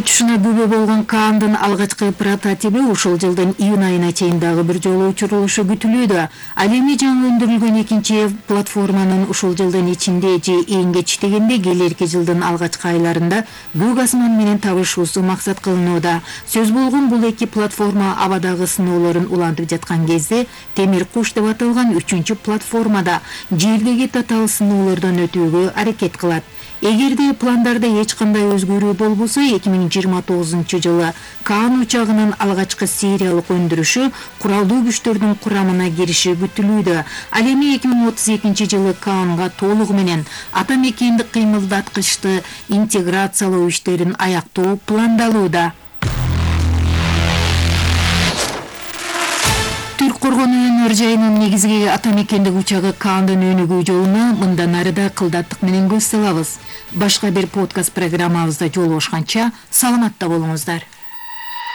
Учушуна күбө болгон Каандын алгачкы прототиби ушул жылдын июнь айына чейин дагы бир жолу учурулушу күтүлүүдө. Ал эми жаңы өндүрүлгөн экинчи платформанын ушул жылдын ичинде же эң кеч дегенде келерки жылдын алгачкы айларында көк асман менен табышуусу максат кылынууда. Сөз болгон бул эки платформа абадагы сыноолорун улантып жаткан кезде Темир куш деп аталган үчүнчү платформада жердеги татаал сыноолордон өтүүгө аракет кылат. Эгерде пландарда эч кандай өзгөрүү болбосо 2029 жылы Каан учагынын алгачкы сериялык өндүрүшү куралдуу күчтөрдүн курамына кириши күтүлүүдө. Ал эми 2032 жылы Каанга толугу менен ата мекендик кыймылдаткычты интеграциялоо иштерин аяктоо пландалууда. Түрк коргону өнөр жайынын негизги ата мекендик учагы Каандын өнүгүү жолуна мындан ары да кылдаттык менен көз салабыз. Башка бир подкаст программабызда жолугушканча саламатта болуңуздар.